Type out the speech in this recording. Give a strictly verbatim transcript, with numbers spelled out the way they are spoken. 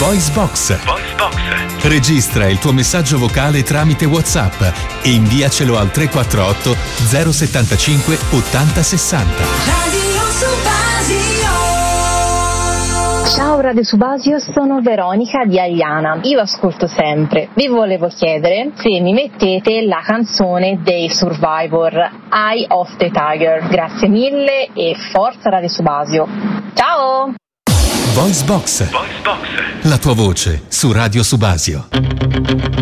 VoiceBox. VoiceBox. Registra il tuo messaggio vocale tramite WhatsApp e inviacelo al tre quattro otto zero settantacinque ottanta sessanta. Radio Subasio. Ciao Radio Subasio, sono Veronica di Agliana. Io ascolto sempre. Vi volevo chiedere se mi mettete la canzone dei Survivor, Eye of the Tiger. Grazie mille e forza Radio Subasio. Ciao! VoiceBox. VoiceBox. La tua voce su Radio Subasio.